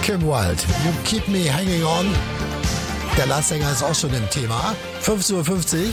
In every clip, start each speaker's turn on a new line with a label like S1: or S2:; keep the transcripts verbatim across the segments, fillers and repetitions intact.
S1: Kim Wilde, You Keep Me Hanging On. Der Last-Sänger ist auch schon im Thema. fünfzehn Uhr fünfzig.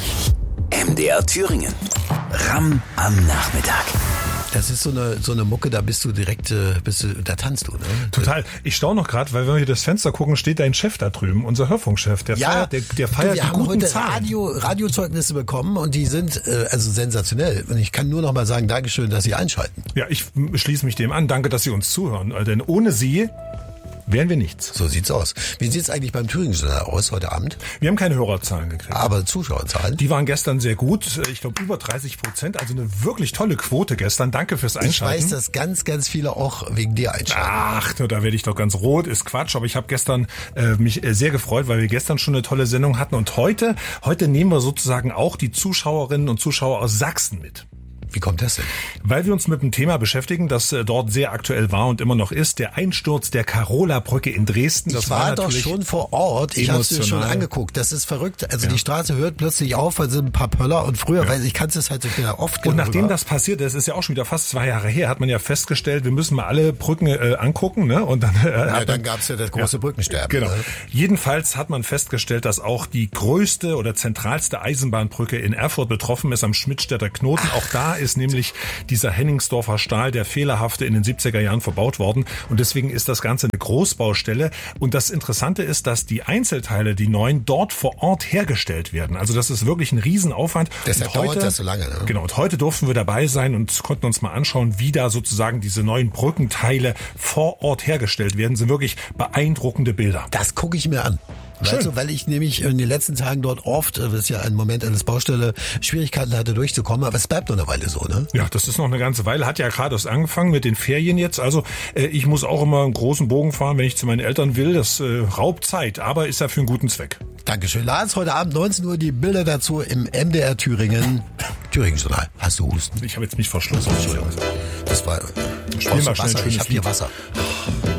S2: M D R Thüringen. Ramm am Nachmittag.
S1: Das ist so eine so eine Mucke, da bist du direkt, äh, bist du, da tanzt du, ne?
S3: Total. Ich staune noch gerade, weil wenn wir hier das Fenster gucken, steht dein Chef da drüben, unser Hörfunkchef. Der
S1: Ja,
S3: feiert, der, der feiert
S1: du, wir
S3: die
S1: haben
S3: guten
S1: heute
S3: Zahlen.
S1: Radio, Radiozeugnisse bekommen und die sind äh, also sensationell. Und ich kann nur noch mal sagen, Dankeschön, dass Sie einschalten.
S3: Ja, ich schließe mich dem an. Danke, dass Sie uns zuhören. Denn ohne Sie wären wir nichts.
S1: So sieht's aus. Wie sieht's eigentlich beim Thüringen-Journal aus heute Abend?
S3: Wir haben keine Hörerzahlen gekriegt.
S1: Aber Zuschauerzahlen?
S3: Die waren gestern sehr gut. Ich glaube über dreißig Prozent. Also eine wirklich tolle Quote gestern. Danke fürs Einschalten.
S1: Ich weiß, dass ganz, ganz viele auch wegen dir einschalten.
S3: Ach, da werde ich doch ganz rot. Ist Quatsch. Aber ich habe gestern äh, mich äh, sehr gefreut, weil wir gestern schon eine tolle Sendung hatten. Und heute, heute nehmen wir sozusagen auch die Zuschauerinnen und Zuschauer aus Sachsen mit.
S1: Wie kommt das denn?
S3: Weil wir uns mit einem Thema beschäftigen, das äh, dort sehr aktuell war und immer noch ist, der Einsturz der Karola-Brücke in Dresden. Das
S1: ich war,
S3: war
S1: doch schon vor Ort. Ich habe es mir schon angeguckt. Das ist verrückt. Also ja. Die Straße hört plötzlich auf, weil sind ein paar Pöller und früher, ja. weil ich kann es halt so wieder oft.
S3: Und nachdem rüber. das passiert ist, ist ja auch schon wieder fast zwei Jahre her, hat man ja festgestellt, wir müssen mal alle Brücken äh, angucken, ne? Und dann, äh,
S1: ja, dann gab es ja das große ja, Brückensterben.
S3: Genau.
S1: Ne?
S3: Jedenfalls hat man festgestellt, dass auch die größte oder zentralste Eisenbahnbrücke in Erfurt betroffen ist, am Schmidtstädter Knoten. Ach. Auch da ist nämlich dieser Henningsdorfer Stahl, der fehlerhafte in den siebziger Jahren verbaut worden. Und deswegen ist das Ganze eine Großbaustelle. Und das Interessante ist, dass die Einzelteile, die neuen, dort vor Ort hergestellt werden. Also das ist wirklich ein Riesenaufwand.
S1: Deshalb
S3: und heute,
S1: dauert das so lange. Ne?
S3: Genau. Und heute durften wir dabei sein und konnten uns mal anschauen, wie da sozusagen diese neuen Brückenteile vor Ort hergestellt werden. Das sind wirklich beeindruckende Bilder.
S1: Das gucke ich mir an. Weißt du, weil ich nämlich in den letzten Tagen dort oft, das ist ja ein Moment eines Baustelle, Schwierigkeiten hatte durchzukommen, aber es bleibt noch eine Weile so, ne?
S3: Ja, das ist noch eine ganze Weile, hat ja gerade erst angefangen mit den Ferien jetzt, also äh, ich muss auch immer einen großen Bogen fahren, wenn ich zu meinen Eltern will, das äh, raubt Zeit, aber ist ja für einen guten Zweck.
S1: Dankeschön. Lars, heute Abend neunzehn Uhr die Bilder dazu im M D R Thüringen, Thüringen-Journal. Hast du Husten?
S3: Ich habe jetzt mich verschlossen.
S1: Das war,
S3: Spiel mal schnell
S1: Wasser. Ich habe hier Wasser.